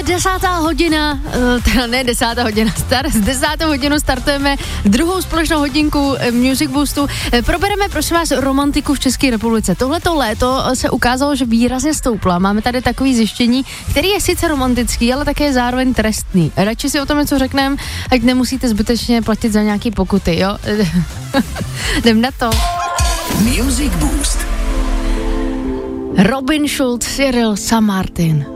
10. hodina, teda ne 10. hodina, z 10. hodinu startujeme druhou společnou hodinku Music Boostu. Probereme, prosím vás, romantiku v České republice. Tohleto léto se ukázalo, že výrazně stoupla. Máme tady takový zjištění, který je sice romantický, ale také zároveň trestný. Radši si o tom něco řekneme, ať nemusíte zbytečně platit za nějaký pokuty, jo? Jdem na to. Music Boost. Robin Schulz, Cyril Samartin.